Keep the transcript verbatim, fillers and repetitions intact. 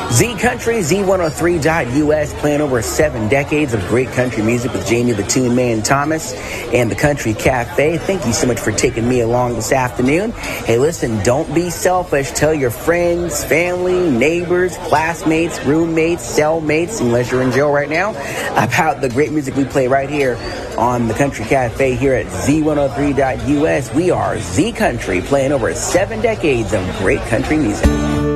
Z Country, Z one oh three dot U S, playing over seven decades of great country music with Jamie the Tune Man Thomas and the Country Cafe. Thank you so much for taking me along this afternoon. Hey, listen, don't be selfish. Tell your friends, family, neighbors, classmates, roommates, cellmates, unless you're in jail right now, about the great music we play right here on the Country Cafe here at Z one oh three dot U S. We are Z Country, playing over seven decades of great country music.